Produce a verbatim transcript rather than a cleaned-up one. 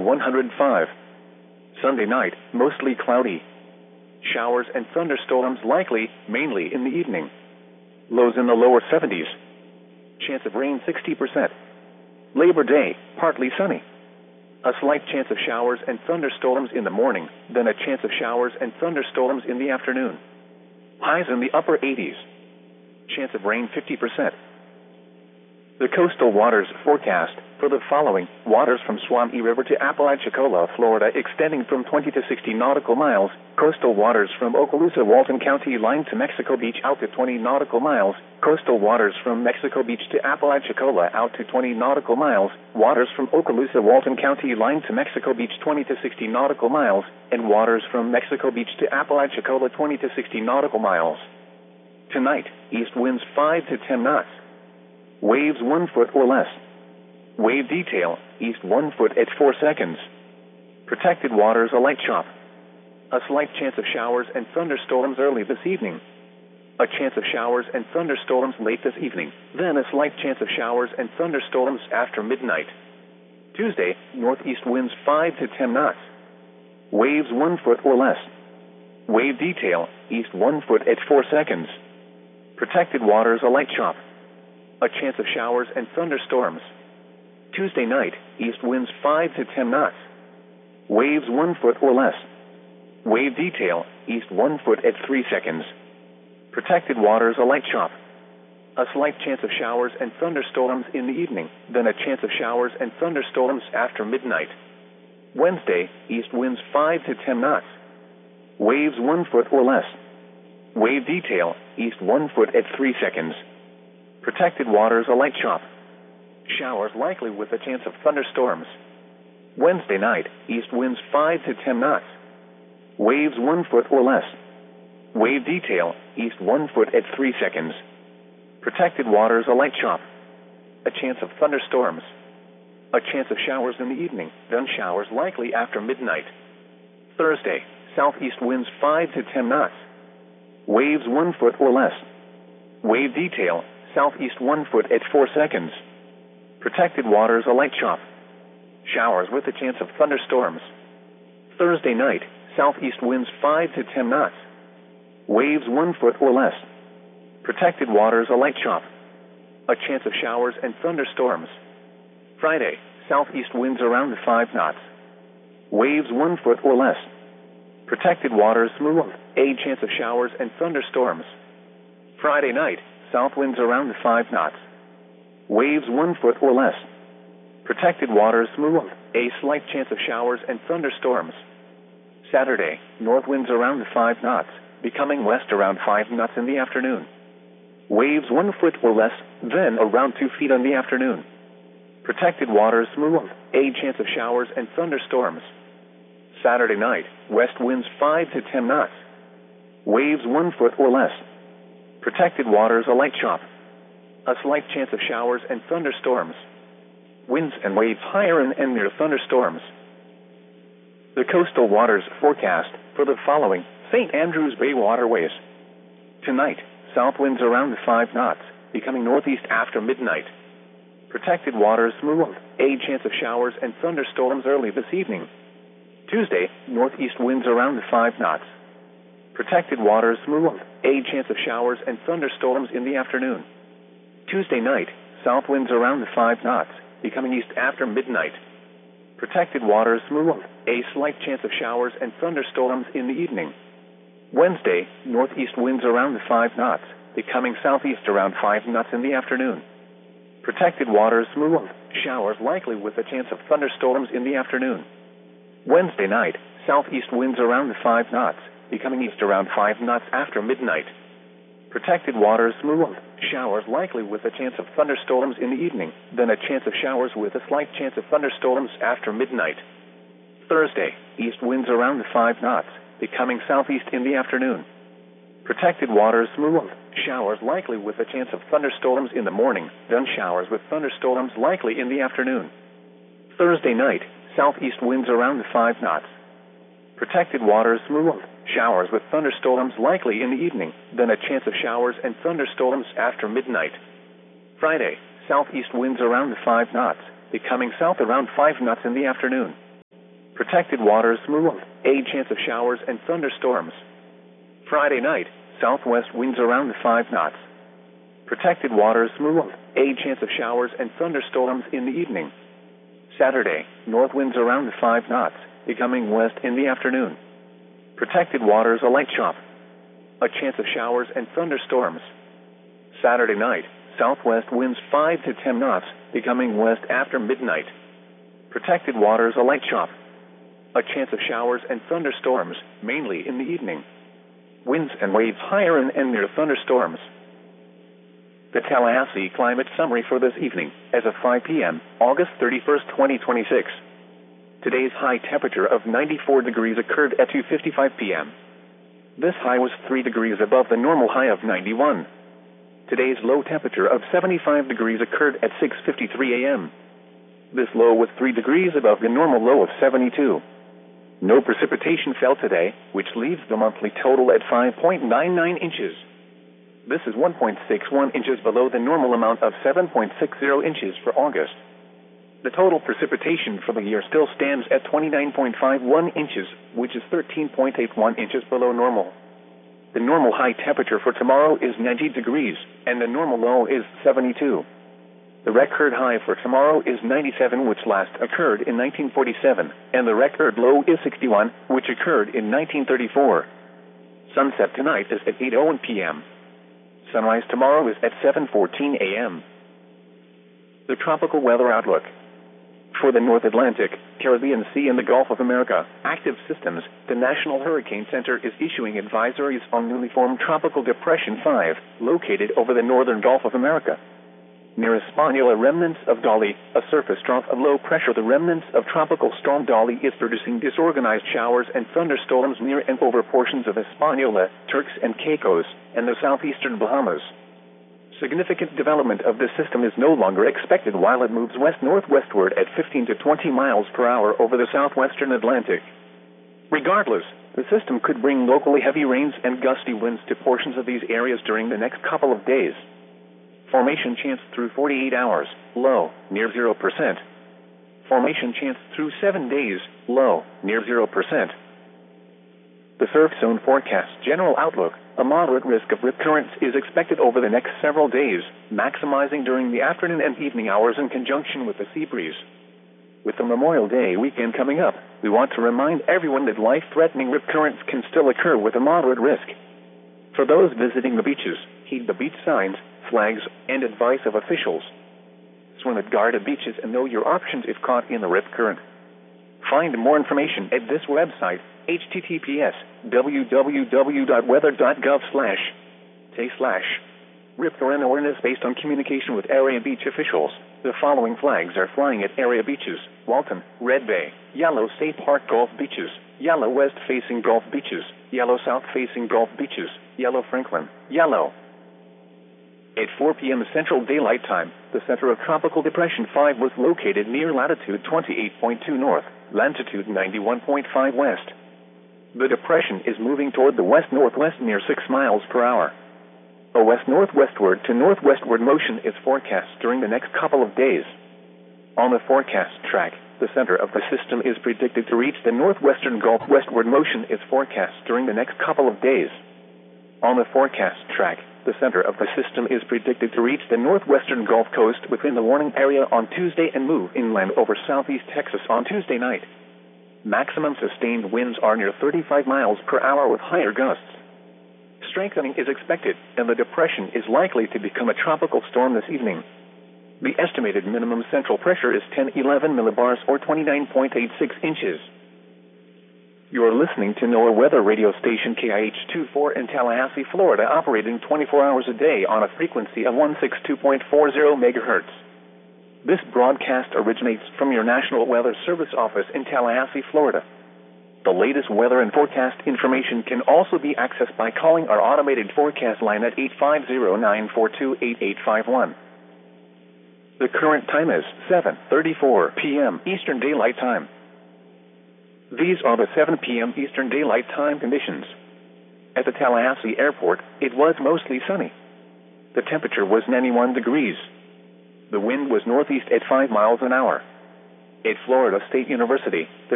one hundred five. Sunday night, mostly cloudy. Showers and thunderstorms likely, mainly in the evening. Lows in the lower seventies. Chance of rain sixty percent. Labor Day, partly sunny. A slight chance of showers and thunderstorms in the morning, then a chance of showers and thunderstorms in the afternoon. Highs in the upper eighties. Chance of rain fifty percent. The coastal waters forecast for the following: waters from Swami River to Apalachicola, Florida, extending from twenty to sixty nautical miles. Coastal waters from Okaloosa, Walton County line to Mexico Beach out to twenty nautical miles. Coastal waters from Mexico Beach to Apalachicola out to twenty nautical miles. Waters from Okaloosa, Walton County line to Mexico Beach twenty to sixty nautical miles. And waters from Mexico Beach to Apalachicola twenty to sixty nautical miles. Tonight, east winds five to ten knots. Waves one foot or less. Wave detail, east one foot at four seconds. Protected waters a light chop. A slight chance of showers and thunderstorms early this evening. A chance of showers and thunderstorms late this evening, then a slight chance of showers and thunderstorms after midnight. Tuesday, northeast winds five to ten knots. Waves one foot or less. Wave detail, east one foot at four seconds. Protected waters a light chop. A chance of showers and thunderstorms. Tuesday night, east winds five to ten knots. Waves one foot or less. Wave detail, east one foot at three seconds. Protected waters a light chop. A slight chance of showers and thunderstorms in the evening, then a chance of showers and thunderstorms after midnight. Wednesday, east winds five to ten knots. Waves one foot or less. Wave detail, east one foot at three seconds. Protected waters a light chop. Showers likely with a chance of thunderstorms. Wednesday night, east winds five to ten knots. Waves one foot or less. Wave detail, east one foot at three seconds. Protected waters a light chop. A chance of thunderstorms. A chance of showers in the evening, then showers likely after midnight. Thursday, southeast winds five to ten knots. Waves one foot or less. Wave detail, southeast one foot at four seconds. Protected waters a light chop. Showers with a chance of thunderstorms. Thursday night, southeast winds five to ten knots. Waves one foot or less. Protected waters a light chop. A chance of showers and thunderstorms. Friday, southeast winds around five knots. Waves one foot or less. Protected waters smooth. A chance of showers and thunderstorms. Friday night, south winds around five knots. Waves one foot or less. Protected waters smooth. A slight chance of showers and thunderstorms. Saturday, north winds around five knots, becoming west around five knots in the afternoon. Waves one foot or less, then around two feet in the afternoon. Protected waters smooth. A chance of showers and thunderstorms. Saturday night, west winds five to ten knots. Waves one foot or less. Protected waters a light chop. A slight chance of showers and thunderstorms. Winds and waves higher and, and near thunderstorms. The coastal waters forecast for the following: Saint Andrews Bay waterways. Tonight, south winds around five knots, becoming northeast after midnight. Protected waters smooth. A chance of showers and thunderstorms early this evening. Tuesday, northeast winds around five knots. Protected waters smooth. A chance of showers and thunderstorms in the afternoon. Tuesday night, south winds around five knots, becoming east after midnight. Protected waters smooth. A slight chance of showers and thunderstorms in the evening. Wednesday, northeast winds around five knots, becoming southeast around five knots in the afternoon. Protected waters smooth. Showers likely with a chance of thunderstorms in the afternoon. Wednesday night, southeast winds around five knots, becoming east around five knots after midnight. Protected waters smooth. Showers likely with a chance of thunderstorms in the evening, then a chance of showers with a slight chance of thunderstorms after midnight. Thursday, east winds around five knots, becoming southeast in the afternoon. Protected waters smooth. Showers likely with a chance of thunderstorms in the morning, then showers with thunderstorms likely in the afternoon. Thursday night, southeast winds around five knots. Protected waters smooth. Showers with thunderstorms likely in the evening, then a chance of showers and thunderstorms after midnight. Friday, southeast winds around five knots, becoming south around five knots in the afternoon. Protected waters smooth, a chance of showers and thunderstorms. Friday night, southwest winds around five knots. Protected waters smooth, a chance of showers and thunderstorms in the evening. Saturday, north winds around five knots, becoming west in the afternoon. Protected waters a light chop. A chance of showers and thunderstorms. Saturday night, southwest winds five to ten knots, becoming west after midnight. Protected waters a light chop. A chance of showers and thunderstorms, mainly in the evening. Winds and waves higher and, and near thunderstorms. The Tallahassee climate summary for this evening, as of five p.m., August thirty-first, twenty twenty-six. Today's high temperature of ninety-four degrees occurred at two fifty-five p.m. This high was three degrees above the normal high of ninety-one. Today's low temperature of seventy-five degrees occurred at six fifty-three a.m. This low was three degrees above the normal low of seventy-two. No precipitation fell today, which leaves the monthly total at five point nine nine inches. This is one point six one inches below the normal amount of seven point six zero inches for August. The total precipitation for the year still stands at twenty-nine point five one inches, which is thirteen point eight one inches below normal. The normal high temperature for tomorrow is ninety degrees, and the normal low is seventy-two. The record high for tomorrow is ninety-seven, which last occurred in nineteen forty-seven, and the record low is sixty-one, which occurred in nineteen thirty-four. Sunset tonight is at eight oh one p.m. Sunrise tomorrow is at seven fourteen a.m. The tropical weather outlook. For the North Atlantic, Caribbean Sea and the Gulf of America, active systems, the National Hurricane Center is issuing advisories on newly formed Tropical Depression five, located over the northern Gulf of America. Near Hispaniola, remnants of Dolly, a surface trough of low pressure, the remnants of Tropical Storm Dolly is producing disorganized showers and thunderstorms near and over portions of Hispaniola, Turks and Caicos, and the southeastern Bahamas. Significant development of this system is no longer expected while it moves west-northwestward at fifteen to twenty miles per hour over the southwestern Atlantic. Regardless, the system could bring locally heavy rains and gusty winds to portions of these areas during the next couple of days. Formation chance through forty-eight hours, low, near zero percent. Formation chance through seven days, low, near zero percent. The surf zone forecast general outlook, a moderate risk of rip currents is expected over the next several days, maximizing during the afternoon and evening hours in conjunction with the sea breeze. With the Memorial Day weekend coming up, we want to remind everyone that life-threatening rip currents can still occur with a moderate risk. For those visiting the beaches, heed the beach signs, flags, and advice of officials. Swim at guarded beaches and know your options if caught in the rip current. Find more information at this website, h t t p s w w w dot weather dot gov slash t slash rip current awareness based on communication with area beach officials. The following flags are flying at area beaches: Walton, Red Bay, Yellow State Park Gulf Beaches, Yellow West Facing Gulf Beaches, Yellow South Facing Gulf Beaches, Yellow Franklin, Yellow. At four p.m. Central Daylight Time, the center of Tropical Depression five was located near latitude twenty-eight point two north, longitude ninety-one point five west. The depression is moving toward the west-northwest near six miles per hour. A west-northwestward to northwestward motion is forecast during the next couple of days. On the forecast track, the center of the system is predicted to reach the northwestern Gulf. Westward motion is forecast during the next couple of days. On the forecast track, the center of the system is predicted to reach the northwestern Gulf Coast within the warning area on Tuesday and move inland over southeast Texas on Tuesday night. Maximum sustained winds are near thirty-five miles per hour with higher gusts. Strengthening is expected, and the depression is likely to become a tropical storm this evening. The estimated minimum central pressure is ten eleven millibars or twenty-nine point eight six inches. You are listening to NOAA Weather Radio Station K I H twenty-four in Tallahassee, Florida, operating twenty-four hours a day on a frequency of one sixty-two point four zero megahertz. This broadcast originates from your National Weather Service office in Tallahassee, Florida. The latest weather and forecast information can also be accessed by calling our automated forecast line at eight five zero, nine four two, eight eight five one. The current time is seven thirty-four p.m. Eastern Daylight Time. These are the seven p.m. Eastern Daylight Time conditions. At the Tallahassee Airport, it was mostly sunny. The temperature was ninety-one degrees. The wind was northeast at five miles an hour. At Florida State University, the